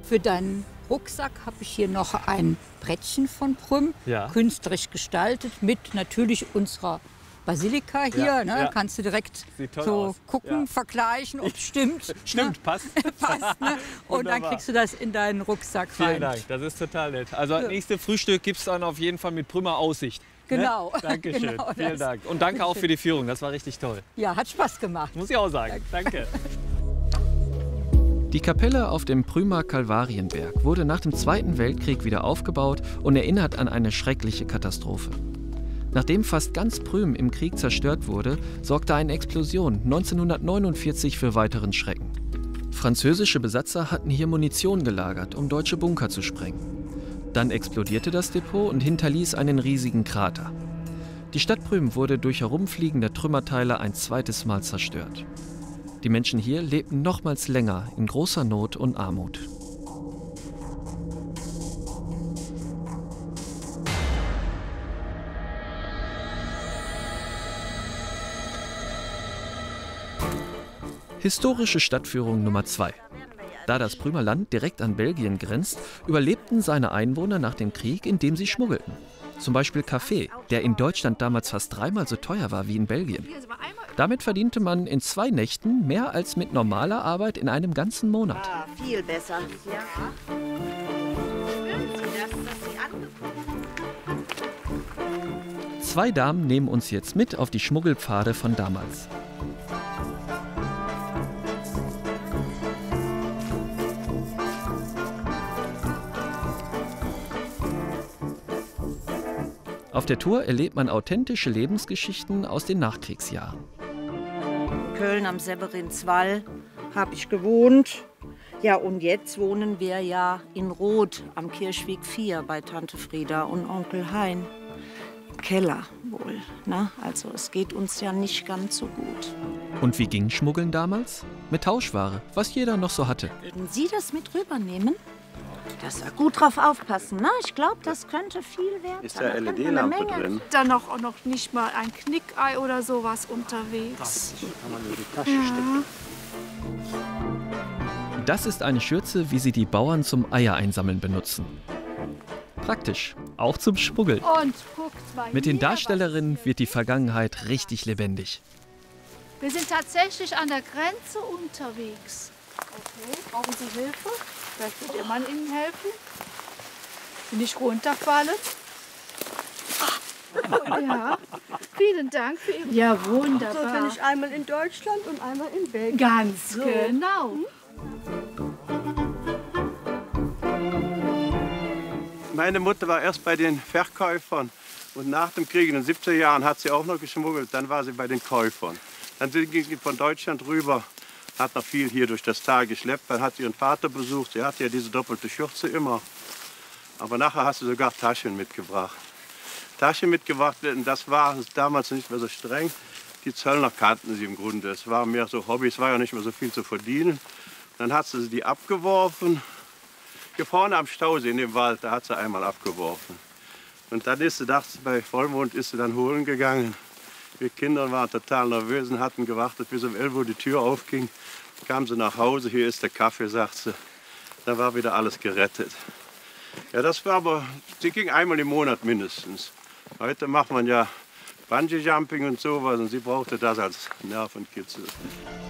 Für deinen Rucksack habe ich hier noch ein Brettchen von Prüm, Ja. künstlerisch gestaltet, mit natürlich unserer Basilika hier. Ja, Ne? ja. Kannst du direkt Sieht toll so aus. gucken, Ja. vergleichen, ob es stimmt. Stimmt, ne? passt. Passt, ne? Und dann Wunderbar. kriegst du das in deinen Rucksack rein. Vielen Dank, das ist total nett. Also das nächste Frühstück gibt es dann auf jeden Fall mit Prümer Aussicht. Genau. Ne? Dankeschön, Genau vielen das. Dank. Und danke auch für die Führung, das war richtig toll. Ja, hat Spaß gemacht. Muss ich auch sagen, danke. Die Kapelle auf dem Prümer Kalvarienberg wurde nach dem Zweiten Weltkrieg wieder aufgebaut und erinnert an eine schreckliche Katastrophe. Nachdem fast ganz Prüm im Krieg zerstört wurde, sorgte eine Explosion 1949 für weiteren Schrecken. Französische Besatzer hatten hier Munition gelagert, um deutsche Bunker zu sprengen. Dann explodierte das Depot und hinterließ einen riesigen Krater. Die Stadt Prüm wurde durch herumfliegende Trümmerteile ein zweites Mal zerstört. Die Menschen hier lebten nochmals länger in großer Not und Armut. Historische Stadtführung Nummer 2. Da das Prümer Land direkt an Belgien grenzt, überlebten seine Einwohner nach dem Krieg, indem sie schmuggelten. Zum Beispiel Kaffee, der in Deutschland damals fast 3-mal so teuer war wie in Belgien. Damit verdiente man in 2 Nächten mehr als mit normaler Arbeit in einem ganzen Monat. Ah, viel besser. Ja. Spüren Sie das, dass Sie angekommen 2 Damen nehmen uns jetzt mit auf die Schmuggelpfade von damals. Auf der Tour erlebt man authentische Lebensgeschichten aus den Nachkriegsjahren. In Köln am Severinswall habe ich gewohnt. Ja, und jetzt wohnen wir ja in Roth am Kirchweg 4 bei Tante Frieda und Onkel Hein. Im Keller wohl. Ne? Also es geht uns ja nicht ganz so gut. Und wie ging Schmuggeln damals? Mit Tauschware, was jeder noch so hatte. Würden Sie das mit rübernehmen? Das war gut drauf aufpassen. Ne? Ich glaube, das könnte viel wert sein. Ist da LED-Lampe drin? Dann auch noch nicht mal ein Knickei oder sowas unterwegs. Kann man in die Tasche stecken. Das ist eine Schürze, wie sie die Bauern zum Eier einsammeln benutzen. Praktisch, auch zum Schmuggeln. Und guckt mal Mit den hier, Darstellerinnen wird die Vergangenheit richtig lebendig. wir sind tatsächlich an der Grenze unterwegs. Okay, brauchen Sie Hilfe? Vielleicht wird Ihr Mann Ihnen helfen. Sie nicht runterfallen. Ja, vielen Dank für Ihre... Ja, wunderbar. So bin ich einmal in Deutschland und einmal in Belgien. Ganz genau. Meine Mutter war erst bei den Verkäufern und nach dem Krieg in den 70er Jahren hat sie auch noch geschmuggelt. Dann war sie bei den Käufern. Dann ging sie von Deutschland rüber, hat noch viel hier durch das Tal geschleppt. Dann hat sie ihren Vater besucht. Sie hatte ja diese doppelte Schürze immer. Aber nachher hast du sogar Taschen mitgebracht. Taschen mitgebracht, das war damals nicht mehr so streng. Die Zöllner kannten sie im Grunde. Es war mehr so Hobby, es war ja nicht mehr so viel zu verdienen. Dann hat sie die abgeworfen. Hier vorne am Stausee in dem Wald, da hat sie einmal abgeworfen. Und dann ist sie nachts bei Vollmond ist sie dann holen gegangen. Wir Kinder waren total nervös und hatten gewartet, bis um 11 Uhr die Tür aufging. Kam sie nach Hause, hier ist der Kaffee, sagt sie. Da war wieder alles gerettet. Ja, das war aber, sie ging einmal im Monat mindestens. Heute macht man ja Bungee-Jumping und sowas und sie brauchte das als Nervenkitzel.